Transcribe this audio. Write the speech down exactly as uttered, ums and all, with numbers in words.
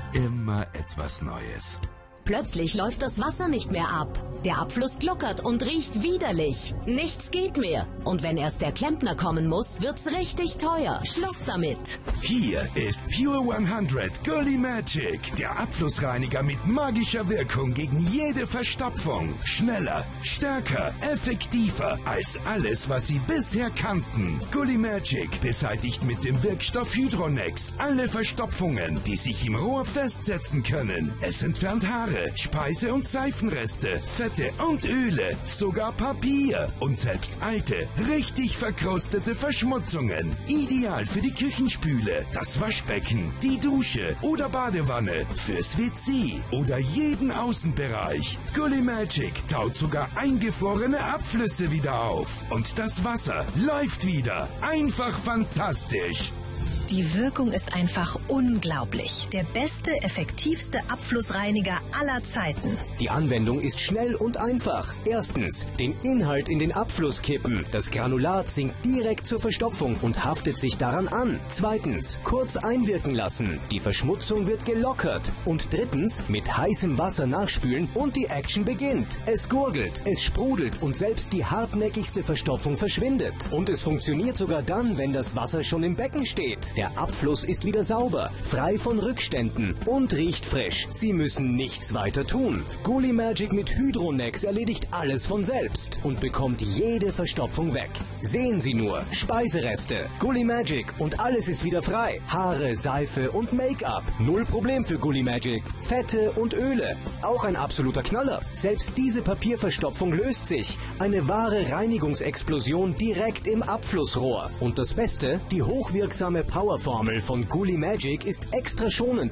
Immer etwas Neues. Plötzlich läuft das Wasser nicht mehr ab. Der Abfluss gluckert und riecht widerlich. Nichts geht mehr. Und wenn erst der Klempner kommen muss, wird's richtig teuer. Schluss damit. Hier ist Pure hundert Gully Magic. Der Abflussreiniger mit magischer Wirkung gegen jede Verstopfung. Schneller, stärker, effektiver als alles, was Sie bisher kannten. Gully Magic beseitigt mit dem Wirkstoff Hydronex alle Verstopfungen, die sich im Rohr festsetzen können. Es entfernt Haare, Speise- und Seifenreste, Fette und Öle, sogar Papier und selbst alte, richtig verkrustete Verschmutzungen. Ideal für die Küchenspüle, das Waschbecken, die Dusche oder Badewanne, fürs W C oder jeden Außenbereich. Gully Magic taut sogar eingefrorene Abflüsse wieder auf. Und das Wasser läuft wieder. Einfach fantastisch. Die Wirkung ist einfach unglaublich. Der beste, effektivste Abflussreiniger aller Zeiten. Die Anwendung ist schnell und einfach. Erstens, den Inhalt in den Abfluss kippen. Das Granulat sinkt direkt zur Verstopfung und haftet sich daran an. Zweitens, kurz einwirken lassen. Die Verschmutzung wird gelockert. Und drittens, mit heißem Wasser nachspülen und die Action beginnt. Es gurgelt, es sprudelt und selbst die hartnäckigste Verstopfung verschwindet. Und es funktioniert sogar dann, wenn das Wasser schon im Becken steht. Der Abfluss ist wieder sauber, frei von Rückständen und riecht frisch. Sie müssen nichts weiter tun. Gully Magic mit Hydronex erledigt alles von selbst und bekommt jede Verstopfung weg. Sehen Sie nur, Speisereste, Gully Magic und alles ist wieder frei. Haare, Seife und Make-up. Null Problem für Gully Magic. Fette und Öle. Auch ein absoluter Knaller. Selbst diese Papierverstopfung löst sich. Eine wahre Reinigungsexplosion direkt im Abflussrohr. Und das Beste, die hochwirksame Powerformel von Gully Magic ist extra schonend